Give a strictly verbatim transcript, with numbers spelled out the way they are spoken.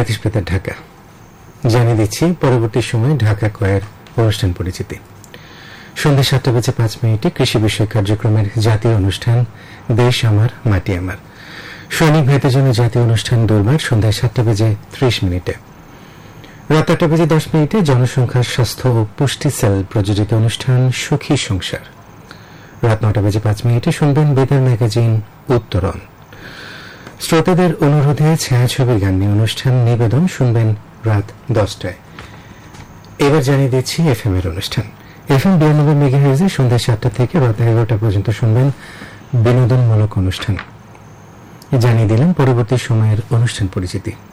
রাকেশ পেতার ঢাকা। জানিয়ে দিচ্ছি পরবর্তী সময়ে ঢাকা কয়ের অনুষ্ঠান পরিচিতি। সন্ধ্যা সাতটা বেজে পাঁচ মিনিটে কৃষি বিষয়ক কার্যক্রমের জাতীয় অনুষ্ঠান দেশ আমার মাটি আমার। সৈনিক ভাইদের জন্য জাতীয় অনুষ্ঠান দুর্বার সন্ধ্যায় সাতটা বেজে ত্রিশ মিনিটে। রাত আটটা বেজে দশ মিনিটে জনসংখ্যা স্বাস্থ্য ও পুষ্টি সেল প্রযোজিত অনুষ্ঠান সুখী সংসার। রাত নটা বেজে পাঁচ মিনিটে শুনবেন বেতার ম্যাগাজিন উত্তরণ। শ্রোতাদের অনুরোধে ছায়াছবির গান নিয়ে অনুষ্ঠান নিবেদন শুনবেন রাত দশটায়। এবার জানিয়ে দিচ্ছি এফ এম এর অনুষ্ঠান। এফ এম বিরানব্বই মেগাহার্জে সন্ধ্যা সাতটা থেকে রাত এগারোটা পর্যন্ত শুনবেন বিনোদনমূলক অনুষ্ঠান। জানিয়ে দিলাম পরবর্তী সময়ের অনুষ্ঠান পরিচিতি।